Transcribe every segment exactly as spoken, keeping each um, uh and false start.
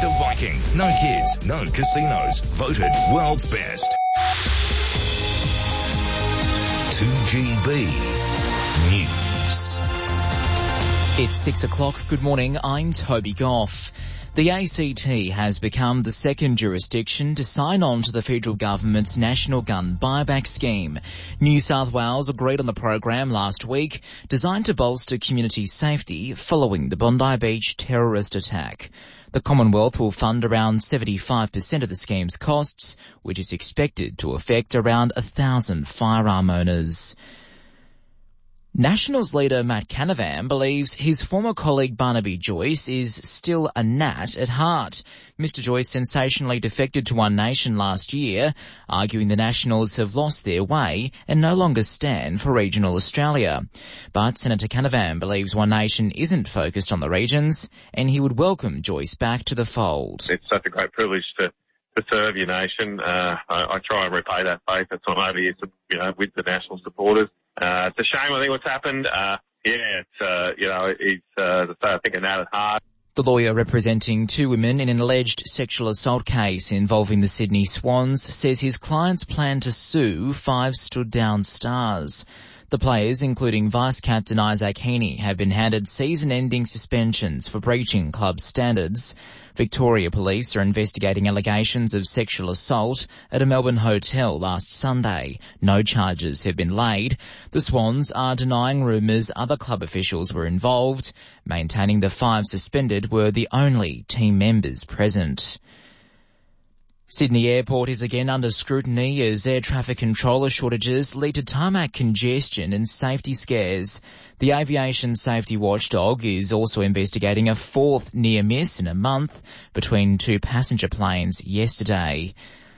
Best of Viking. No kids, no casinos. Voted world's best. two G B News. It's six o'clock. Good morning. I'm Toby Goff. The A C T has become the second jurisdiction to sign on to the federal government's national gun buyback scheme. New South Wales agreed on the program last week, designed to bolster community safety following the Bondi Beach terrorist attack. The Commonwealth will fund around seventy-five percent of the scheme's costs, which is expected to affect around a thousand firearm owners. Nationals leader Matt Canavan believes his former colleague Barnaby Joyce is still a Nat at heart. Mister Joyce sensationally defected to One Nation last year, arguing the Nationals have lost their way and no longer stand for regional Australia. But Senator Canavan believes One Nation isn't focused on the regions and he would welcome Joyce back to the fold. It's such a great privilege to, to serve your nation. Uh, I, I try and repay that faith that's on over here, you know, with the National supporters. Uh, it's a shame, I think, what's happened. Uh, yeah, it's, uh, you know, he's, uh, I think, a Nat at heart. The lawyer representing two women in an alleged sexual assault case involving the Sydney Swans says his clients plan to sue five stood-down stars. The players, including Vice-Captain Isaac Heaney, have been handed season-ending suspensions for breaching club standards. Victoria Police are investigating allegations of sexual assault at a Melbourne hotel last Sunday. No charges have been laid. The Swans are denying rumours other club officials were involved, maintaining the five suspended were the only team members present. Sydney Airport is again under scrutiny as air traffic controller shortages lead to tarmac congestion and safety scares. The aviation safety watchdog is also investigating a fourth near miss in a month between two passenger planes yesterday.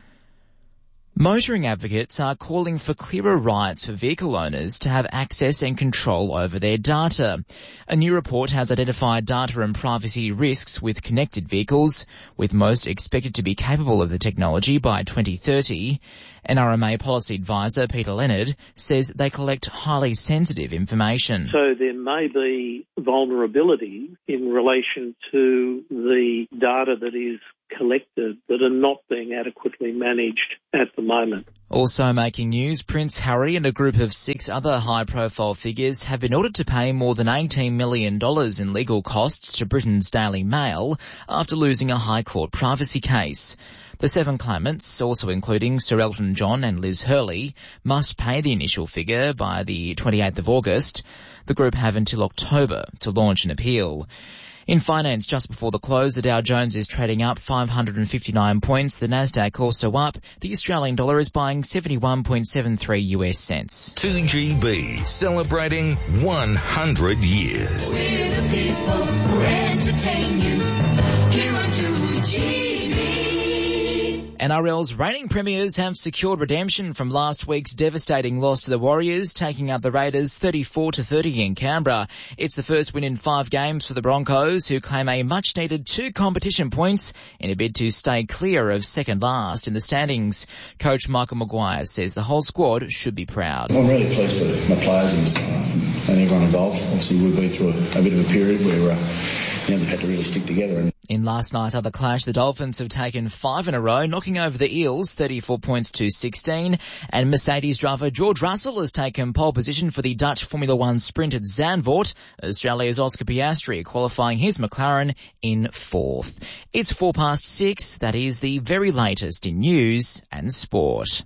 Motoring advocates are calling for clearer rights for vehicle owners to have access and control over their data. A new report has identified data and privacy risks with connected vehicles, with most expected to be capable of the technology by twenty thirty. N R M A policy advisor Peter Leonard says they collect highly sensitive information. So there may be vulnerability in relation to the data that is collected that are not being adequately managed at the moment. Also making news, Prince Harry and a group of six other high-profile figures have been ordered to pay more than eighteen million dollars in legal costs to Britain's Daily Mail after losing a High Court privacy case. The seven claimants, also including Sir Elton John and Liz Hurley, must pay the initial figure by the twenty-eighth of August. The group have until October to launch an appeal. In finance, just before the close, the Dow Jones is trading up five hundred fifty-nine points. The Nasdaq also up. The Australian dollar is buying seventy-one point seven three U S cents. two G B, celebrating one hundred years. We're the people who entertain you here on two G B. N R L's reigning premiers have secured redemption from last week's devastating loss to the Warriors, taking out the Raiders thirty-four to thirty in Canberra. It's the first win in five games for the Broncos, who claim a much-needed two competition points in a bid to stay clear of second last in the standings. Coach Michael Maguire says the whole squad should be proud. I'm really pleased for my players and staff and everyone involved. Obviously, we've been through a, a bit of a period where uh, you know, they've had to really stick together. And in last night's other clash, the Dolphins have taken five in a row, knocking over the Eels thirty-four points to sixteen. And Mercedes driver George Russell has taken pole position for the Dutch Formula One sprint at Zandvoort. Australia's Oscar Piastri qualifying his McLaren in fourth. It's four past six. That is the very latest in news and sport.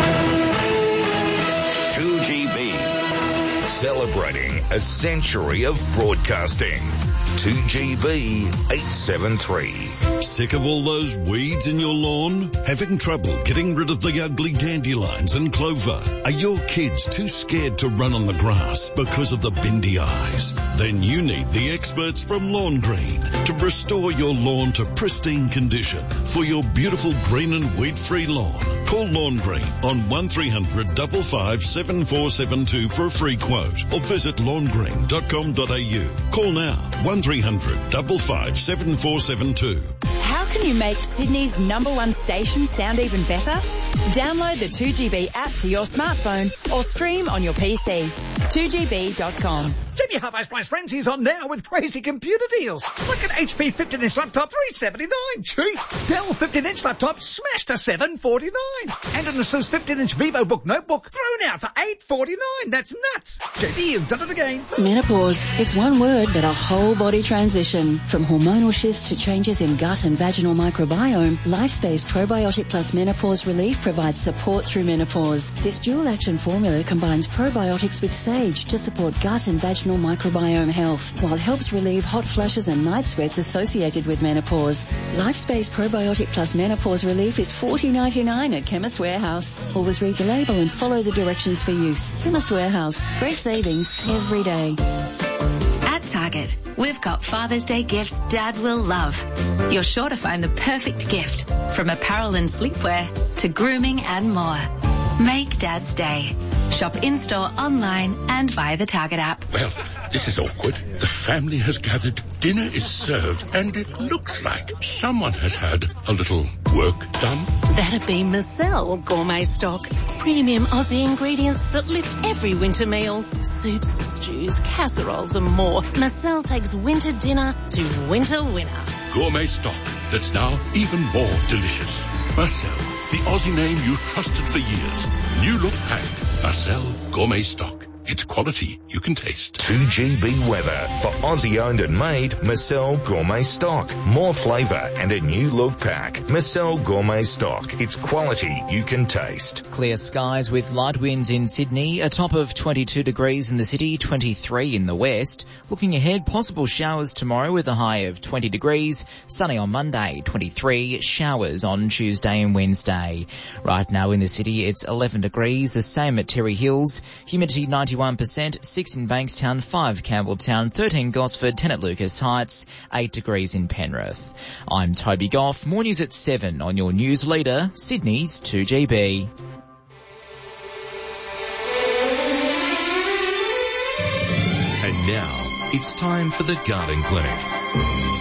two G B, celebrating a century of broadcasting. two G B eight seven three. Sick of all those weeds in your lawn? Having trouble getting rid of the ugly dandelions and clover? Are your kids too scared to run on the grass because of the bendy eyes? Then you need the experts from Lawn Green to restore your lawn to pristine condition for your beautiful green and weed-free lawn. Call Lawn Green on one three hundred, five five, seven four seven two for a free quote or visit lawn green dot com dot a u. Call now one three hundred, five five, seven four seven two. How can you make Sydney's number one station sound even better? Download the two G B app to your smartphone or stream on your P C. two G B dot com. Jimmy Half-Ice Price Frenzy's on now with crazy computer deals. Look at H P fifteen inch laptop, three seventy-nine, cheap. Dell fifteen inch laptop, smashed to seven forty-nine. And an ASUS fifteen inch VivoBook notebook, thrown out for eight forty-nine. That's nuts. J D, you've done it again. Menopause. It's one word, but a whole body transition. From hormonal shifts to changes in gut and vaginal microbiome, LifeSpace Probiotic Plus Menopause Relief provides support through menopause. This dual-action formula combines probiotics with sage to support gut and vaginal microbiome health, while helps relieve hot flushes and night sweats associated with menopause. LifeSpace Probiotic Plus Menopause Relief is forty dollars ninety-nine at Chemist Warehouse. Always read the label and follow the directions for use. Chemist Warehouse. Great savings every day. At Target, we've got Father's Day gifts Dad will love. You're sure to find the perfect gift, from apparel and sleepwear to grooming and more. Make Dad's day. Shop in-store, online and via the Target app. Well, this is awkward. The family has gathered, dinner is served, and it looks like someone has had a little work done. That'd be Marcel Gourmet Stock. Premium Aussie ingredients that lift every winter meal. Soups, stews, casseroles and more. Marcel takes winter dinner to winter winner. Gourmet Stock that's now even more delicious. Marcel, the Aussie name you've trusted for years. New look pack. Marcel Gourmet Stock. It's quality you can taste. two G B weather for Aussie owned and made Marcel Gourmet Stock. More flavour and a new look pack. Marcel Gourmet Stock. It's quality you can taste. Clear skies with light winds in Sydney, a top of twenty-two degrees in the city, twenty-three in the west. Looking ahead, possible showers tomorrow with a high of twenty degrees. Sunny on Monday, twenty-three. Showers on Tuesday and Wednesday. Right now in the city, it's eleven degrees, the same at Terry Hills. Humidity ninety-one percent, six in Bankstown, five Campbelltown, thirteen Gosford, ten at Lucas Heights, eight degrees in Penrith. I'm Toby Goff. More news at seven on your news leader, Sydney's two G B. And now, it's time for the Garden Clinic.